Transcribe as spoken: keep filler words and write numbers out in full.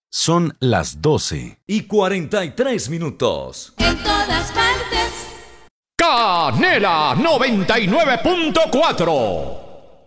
Son las doce y cuarenta y tres minutos. En todas partes. Canela noventa y nueve punto cuatro.